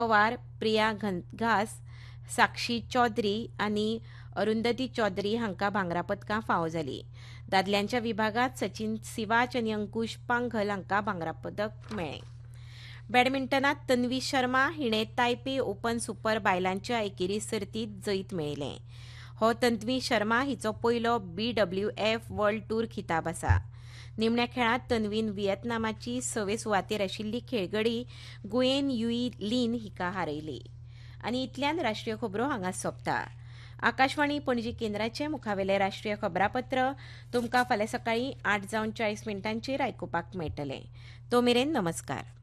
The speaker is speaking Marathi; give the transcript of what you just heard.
पवार, प्रिया घनघास, साक्षी चौधरी आणि अरुंधती चौधरी हांकां भांगरा पदकां फावो जाली. दादल्यांच्या विभागात सचिन सिवाच आनी अंकुश पांघल हांकां भांगरा पदक मेळ्ळें. बॅडमिंटनात तन्वी शर्मा हिणें तायपे ओपन सुपर बायलांच्या एकेरी सर्तींत जैत मेळयलें. हो तन्वी शर्मा हिचो पयलो BWF वर्ल्ड टूर खिताब आसा. निमण्या खेळांत तन्वीन व्हिएतनामाची 6वे सुवातेर आशिल्ली खेळगडी गुयेन युई लीन हिका हारयली. आनी इतल्यान राष्ट्रीय खबरो हांगा सोंपता. आकाशवाणी पणजी केंद्राचे मुखावेलें राष्ट्रीय खबरापत्र तुमकां फाल्यां सकाळीं 8:40 आयकुपाक मेळटलें. तो मेरेन नमस्कार.